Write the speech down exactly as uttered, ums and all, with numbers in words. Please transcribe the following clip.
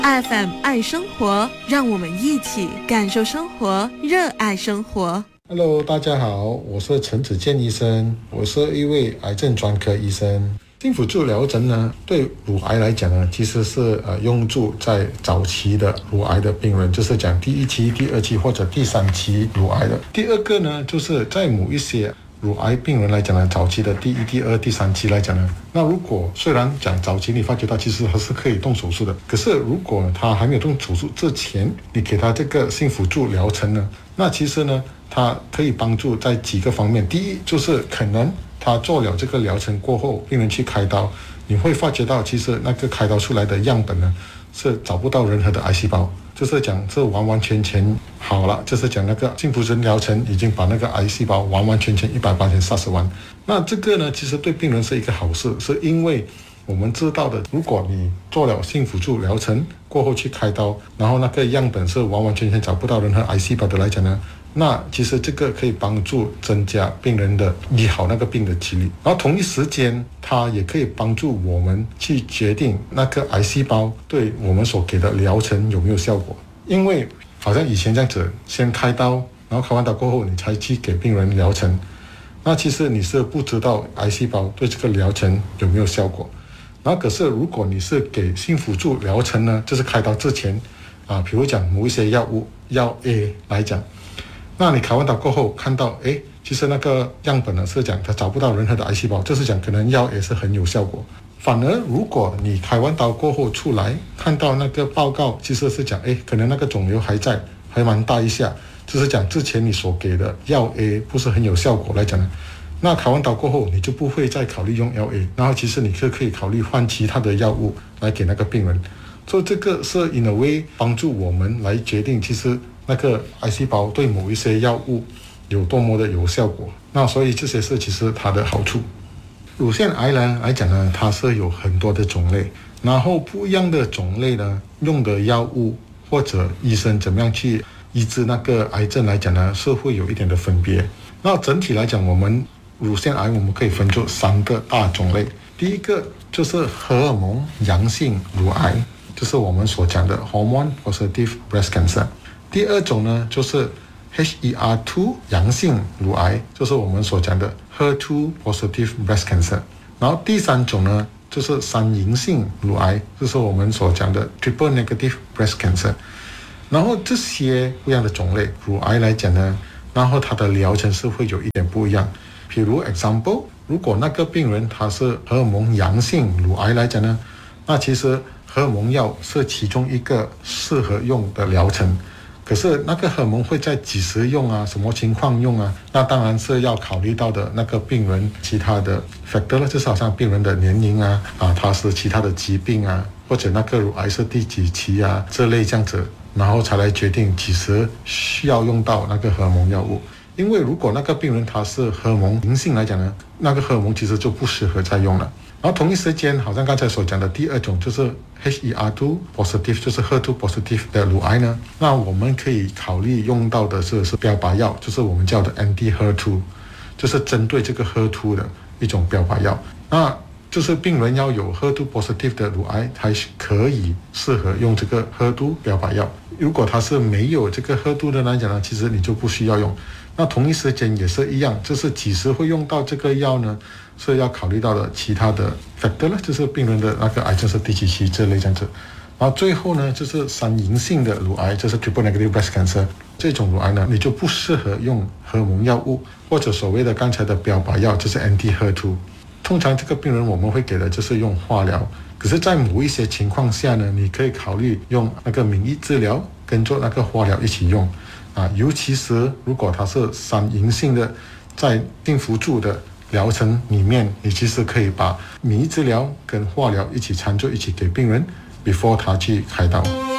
F M 爱生活，让我们一起感受生活，热爱生活。 Hello， 大家好，我是陈子健医生，我是一位癌症专科医生。幸福治疗针呢，对乳癌来讲呢，其实是呃用注在早期的乳癌的病人，就是讲第一期、第二期或者第三期乳癌的。第二个呢，就是在某一些乳癌病人来讲呢，早期的第一、第二、第三期来讲呢，那如果虽然讲早期你发觉到其实还是可以动手术的，可是如果他还没有动手术之前，你给他这个幸福助疗程呢，那其实呢，它可以帮助在几个方面。第一就是可能他做了这个疗程过后，病人去开刀，你会发觉到其实那个开刀出来的样本呢，是找不到任何的癌细胞，就是讲这完完全全好了，就是讲那个幸福针疗程已经把那个癌细胞完完全全一百八十杀死完。那这个呢，其实对病人是一个好事，是因为我们知道的，如果你做了幸福助疗程过后去开刀，然后那个样本是完完全全找不到任何癌细胞的来讲呢，那其实这个可以帮助增加病人的医好那个病的几率，然后同一时间它也可以帮助我们去决定那个癌细胞对我们所给的疗程有没有效果。因为好像以前这样子，先开刀，然后开完刀过后你才去给病人疗程，那其实你是不知道癌细胞对这个疗程有没有效果。然后可是如果你是给幸福助疗程呢，就是开刀之前啊，比如讲某一些药物药 A 来讲，那你开完刀过后看到，诶，其实那个样本呢是讲它找不到任何的癌细胞，就是讲可能药也是很有效果。反而如果你开完刀过后出来看到那个报告，其实是讲，诶，可能那个肿瘤还在，还蛮大一下，就是讲之前你所给的药 A 不是很有效果来讲呢，那开完刀过后你就不会再考虑用药 A， 然后其实你就可以考虑换其他的药物来给那个病人。所以这个是 in a way 帮助我们来决定其实那个癌细胞对某一些药物有多么的有效果。那所以这些是其实它的好处。乳腺癌呢来讲呢，它是有很多的种类，然后不一样的种类呢，用的药物或者医生怎么样去医治那个癌症来讲呢，是会有一点的分别。那整体来讲，我们乳腺癌我们可以分作三个大种类。第一个就是荷尔蒙阳性乳癌，就是我们所讲的 hormone positive breast cancer。第二种呢，就是 H E R 二 阳性乳癌，就是我们所讲的 H E R 二 positive breast cancer。然后第三种呢，就是三阴性乳癌，就是我们所讲的 triple negative breast cancer。然后这些不一样的种类乳癌来讲呢，然后它的疗程是会有一点不一样。譬如 example， 如果那个病人他是荷尔蒙阳性乳癌来讲呢，那其实荷尔蒙药是其中一个适合用的疗程。可是那个荷尔蒙会在几时用啊，什么情况用啊，那当然是要考虑到的那个病人其他的 factor 了，就是好像病人的年龄啊，啊他是其他的疾病啊，或者那个乳癌是第几期啊，这类这样子，然后才来决定几时需要用到那个荷尔蒙药物。因为如果那个病人他是荷尔蒙阴性来讲呢，那个荷尔蒙其实就不适合再用了。然后同一时间，好像刚才所讲的第二种就是 H E R 二 positive， 就是 H E R 二 positive 的乳癌呢，那我们可以考虑用到的是是标靶药，就是我们叫的 anti-H E R 二， 就是针对这个 H E R 二 的一种标靶药。那就是病人要有 H E R 二 positive 的乳癌才可以适合用这个 H E R 二 标靶药。如果他是没有这个 H E R 二 的来讲呢，其实你就不需要用。那同一时间也是一样，就是几时会用到这个药呢，是要考虑到的其他的 factor 了，就是病人的那个癌症是第几期这类这样子。然后最后呢，就是三阴性的乳癌，就是 triple negative breast cancer。这种乳癌呢，你就不适合用荷尔蒙药物或者所谓的刚才的标靶药，就是 anti-H E R 二。通常这个病人我们会给的就是用化疗，可是在某一些情况下呢，你可以考虑用那个免疫治疗跟做那个化疗一起用啊，尤其是如果它是三阴性的，在幸福助的疗程里面，你其实可以把免疫治疗跟化疗一起掺做一起给病人 before 他去开刀。